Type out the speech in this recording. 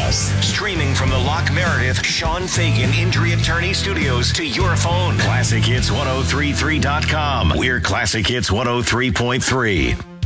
us. Streaming from the Lock Meredith Sean Fagan Injury Attorney Studios to your phone. ClassicHits1033.com. We're Classic Hits 103.3.